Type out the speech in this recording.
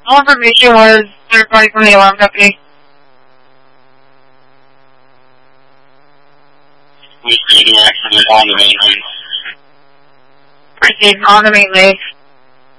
All information was third party from the alarm company. We see the accident on the main lane. Proceed on the main lane.